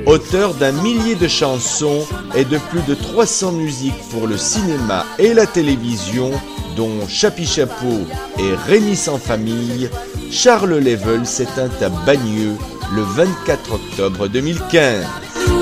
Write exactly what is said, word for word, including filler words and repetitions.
Auteur d'un millier de chansons et de plus de trois cents musiques pour le cinéma et la télévision, dont Chapi Chapeau et Rémi sans famille, Charles Level s'éteint à Bagneux le vingt-quatre octobre deux mille quinze.